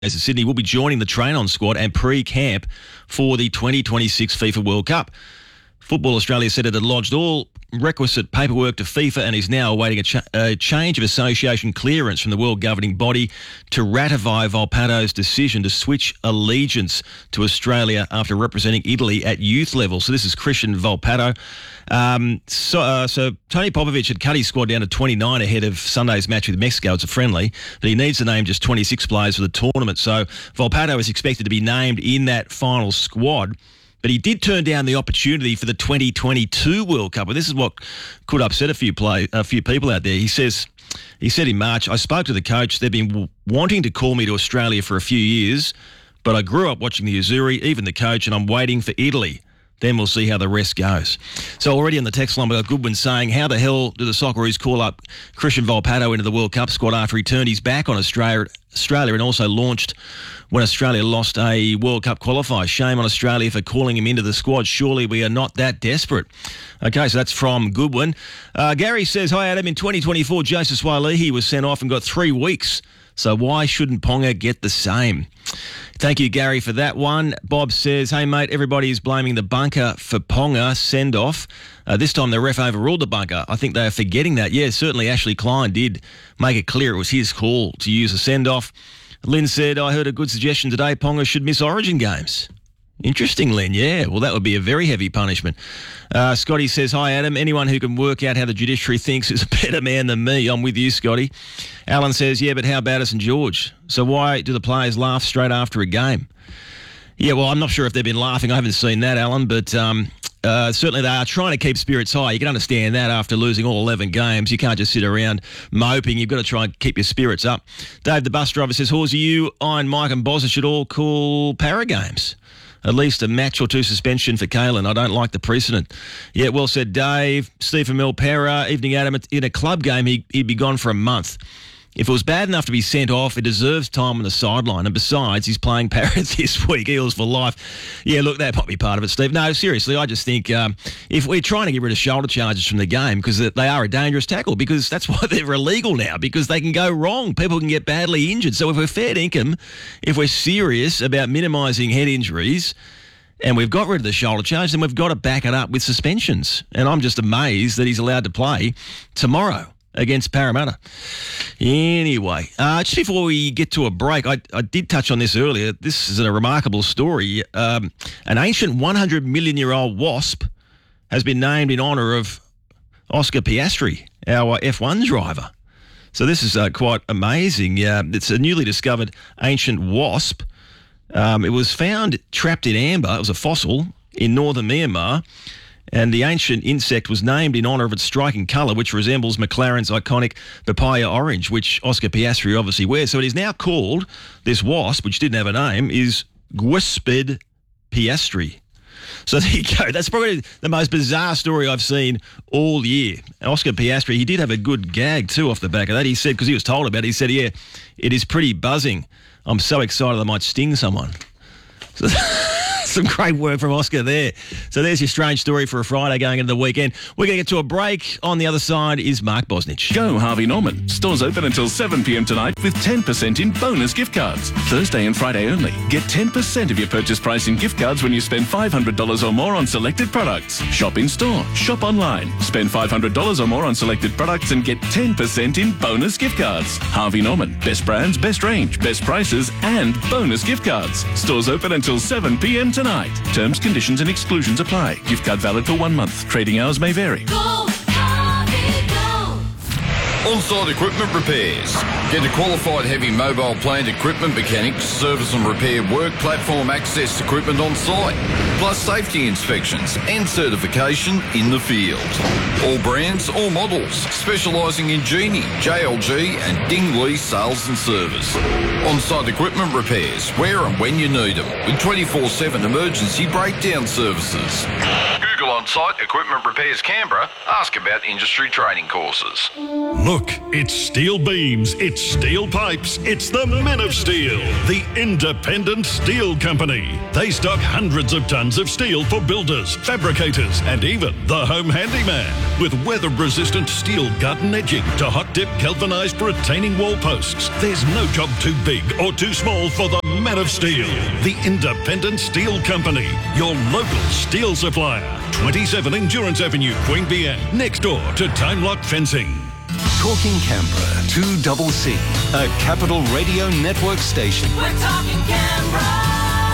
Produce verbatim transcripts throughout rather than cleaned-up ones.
as Sydney will be joining the train-on squad and pre-camp for the twenty twenty-six FIFA World Cup. Football Australia said it had lodged all requisite paperwork to FIFA and is now awaiting a, ch- a change of association clearance from the world governing body to ratify Volpato's decision to switch allegiance to Australia after representing Italy at youth level. So this is Christian Volpato. Um, so, uh, so Tony Popovic had cut his squad down to twenty-nine ahead of Sunday's match with Mexico. It's a friendly, but he needs to name just twenty-six players for the tournament. So Volpato is expected to be named in that final squad. But he did turn down the opportunity for the twenty twenty-two World Cup. And this is what could upset a few play, a few people out there. He says, he said in March, I spoke to the coach. They've been w- wanting to call me to Australia for a few years, but I grew up watching the Azzurri, even the coach, and I'm waiting for Italy. Then we'll see how the rest goes. So already on the text line, we got Goodwin saying, how the hell do the Socceroos call up Christian Volpato into the World Cup squad after he turned his back on Australia, Australia and also launched when Australia lost a World Cup qualifier? Shame on Australia for calling him into the squad. Surely we are not that desperate. Okay, so that's from Goodwin. Uh, Gary says, hi Adam, in twenty twenty-four, Joseph Swalihi was sent off and got three weeks. So why shouldn't Ponga get the same? Thank you, Gary, for that one. Bob says, hey, mate, everybody is blaming the bunker for Ponga send-off. Uh, this time the ref overruled the bunker. I think they are forgetting that. Yeah, certainly Ashley Klein did make it clear it was his call to use a send-off. Lynn said, I heard a good suggestion today, Ponga should miss Origin games. Interesting, Lynn. Yeah, well, that would be a very heavy punishment. Uh, Scotty says, hi, Adam. Anyone who can work out how the judiciary thinks is a better man than me. I'm with you, Scotty. Alan says, yeah, but how about us and George? So why do the players laugh straight after a game? Yeah, well, I'm not sure if they've been laughing. I haven't seen that, Alan, but um, uh, certainly they are trying to keep spirits high. You can understand that after losing all eleven games. You can't just sit around moping. You've got to try and keep your spirits up. Dave, the bus driver, says, Horsey, you, Iron Mike and Bozza should all call para games. At least a match or two suspension for Kalen. I don't like the precedent. Yeah, well said, Dave. Stephen Milpera, evening, Adam. In a club game, he, he'd be gone for a month. If it was bad enough to be sent off, it deserves time on the sideline. And besides, he's playing Parrots this week, Eels for life. Yeah, look, that might be part of it, Steve. No, seriously, I just think um, if we're trying to get rid of shoulder charges from the game because they are a dangerous tackle, because that's why they're illegal now, because they can go wrong. People can get badly injured. So if we're fair dinkum, if we're serious about minimising head injuries and we've got rid of the shoulder charge, then we've got to back it up with suspensions. And I'm just amazed that he's allowed to play tomorrow against Parramatta. Anyway, uh, just before we get to a break, I, I did touch on this earlier. This is a remarkable story. Um, an ancient one hundred million year old wasp has been named in honour of Oscar Piastri, our F one driver. So this is uh, quite amazing. Uh, it's a newly discovered ancient wasp. Um, it was found trapped in amber. It was a fossil in northern Myanmar. And the ancient insect was named in honour of its striking colour, which resembles McLaren's iconic papaya orange, which Oscar Piastri obviously wears. So it is now called, this wasp, which didn't have a name, is Guispid Piastri. So there you go. That's probably the most bizarre story I've seen all year. Oscar Piastri, he did have a good gag too off the back of that. He said, because he was told about it, he said, yeah, it is pretty buzzing. I'm so excited I might sting someone. So some great work from Oscar there. So there's your strange story for a Friday going into the weekend. We're going to get to a break. On the other side is Mark Bosnich. Go Harvey Norman. Stores open until seven p m tonight with ten percent in bonus gift cards. Thursday and Friday only. Get ten percent of your purchase price in gift cards when you spend five hundred dollars or more on selected products. Shop in store. Shop online. Spend five hundred dollars or more on selected products and get ten percent in bonus gift cards. Harvey Norman. Best brands, best range, best prices and bonus gift cards. Stores open until seven p m tonight. Terms, conditions and exclusions apply. Gift card valid for one month. Trading hours may vary. Go, Harvey, go. On-site equipment repairs. Get a qualified heavy mobile plant equipment mechanics, service and repair work platform access equipment on site, plus safety inspections and certification in the field. All brands, all models, specialising in Genie, J L G and Dingley sales and service. On-site equipment repairs, where and when you need them, with twenty-four seven emergency breakdown services. Google On-Site Equipment Repairs Canberra. Ask about industry training courses. Look, it's steel beams, it's steel pipes, it's the Men of Steel, the independent steel company. They stock hundreds of tons of steel for builders, fabricators, and even the home handyman. With weather-resistant steel gut and edging to hot-dip galvanised retaining wall posts, there's no job too big or too small for the Men of Steel, the independent steel company, your local steel supplier. twenty-seven Endurance Avenue, Queanbeyan, next door to Time Lock Fencing. Talking Canberra, two C C, a Capital Radio Network station. We're talking Canberra.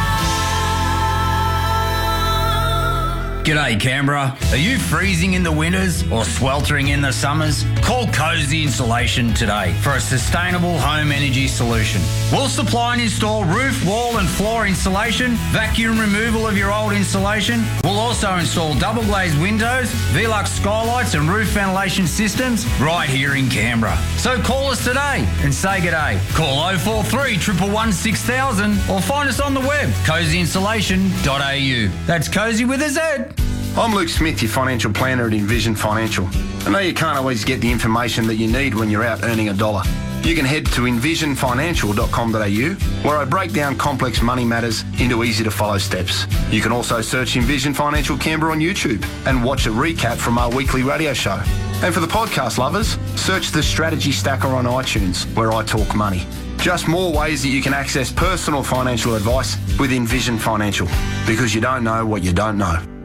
G'day Canberra. Are you freezing in the winters or sweltering in the summers? Call Cozy Insulation today for a sustainable home energy solution. We'll supply and install roof, wall and floor insulation, vacuum removal of your old insulation. We'll also install double glazed windows, Velux skylights and roof ventilation systems right here in Canberra. So call us today and say g'day. Call oh four three, one one one, six thousand or find us on the web, cozy insulation dot a u. That's Cozy with a Z. I'm Luke Smith, your financial planner at Envision Financial. I know you can't always get the information that you need when you're out earning a dollar. You can head to envision financial dot com dot a u, where I break down complex money matters into easy-to-follow steps. You can also search Envision Financial Canberra on YouTube and watch a recap from our weekly radio show. And for the podcast lovers, search the Strategy Stacker on iTunes, where I talk money. Just more ways that you can access personal financial advice with Envision Financial, because you don't know what you don't know.